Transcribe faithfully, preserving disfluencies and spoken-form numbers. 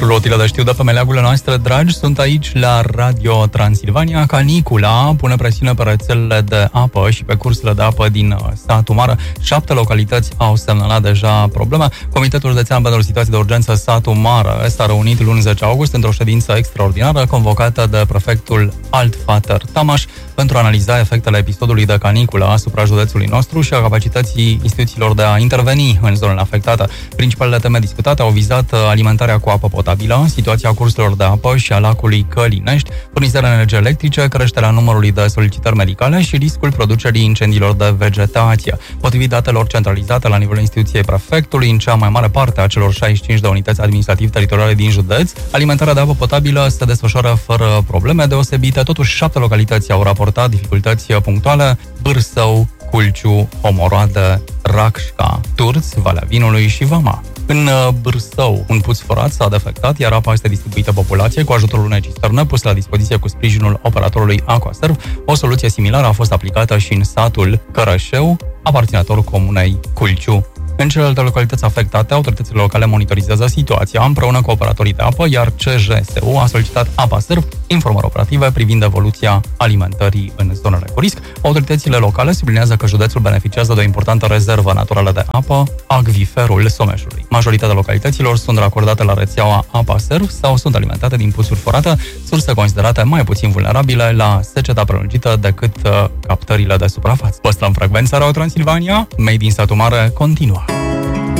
Rotile de știu de pe meleagurile noastre dragi sunt aici la Radio Transilvania. Canicula pune presiune pe rețelele de apă și pe cursurile de apă din satul Mară. Șapte localități au semnalat deja probleme. Comitetul Județean pentru Situații de Urgență satul Mară s-a reunit luni zece august într-o ședință extraordinară convocată de prefectul Altfater Tamaș pentru a analiza efectele episodului de caniculă asupra județului nostru și a capacității instituțiilor de a interveni în zonele afectate. Principalele teme discutate au vizat alimentarea cu apă potabilă, situația cursurilor de apă și a lacului Călinești, furnizarea energiei electrice, creșterea numărului de solicitări medicale și riscul producerii incendiilor de vegetație. Potrivit datelor centralizate la nivelul instituției prefectului, în cea mai mare parte a celor șaizeci și cinci de unități administrativ-teritoriale din județ, alimentarea de apă potabilă se desfășoară fără probleme deosebite. Totuși, șapte localități au raportat dificultăți punctuale: Bârsău, Culciu, Omoroadă, Racșca, Turți, Valea Vinului și Vama. În Bârsău, un puț forat s-a defectat, iar apa este distribuită populației cu ajutorul unei cisterne puse la dispoziție cu sprijinul operatorului Aquaserv. O soluție similară a fost aplicată și în satul Cărășeu, aparținător comunei Culciu. În celelalte localități afectate, autoritățile locale monitorizează situația împreună cu operatorii de apă, iar C J S U a solicitat Aquaserv informări operative privind evoluția alimentării în zonele cu risc. Autoritățile locale sublinează că județul beneficiază de o importantă rezervă naturală de apă, acviferul Someșului. Majoritatea localităților sunt racordate la rețeaua Aquaserv sau sunt alimentate din puțuri forate, surse considerate mai puțin vulnerabile la seceta prelungită decât uh, captările de suprafață. Păstrăm frecvența Radio Transilvania, Made in Satul Mare continuă.